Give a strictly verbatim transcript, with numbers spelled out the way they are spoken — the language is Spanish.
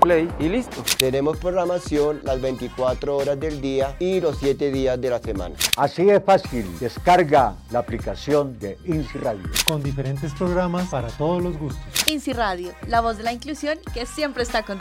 play y listo. Tenemos programación las veinticuatro horas del día y los siete días de la semana. Así es fácil, descarga la aplicación de INSI Radio. Con diferentes programas para todos los gustos. INSI Radio, la voz de la inclusión que siempre está contigo.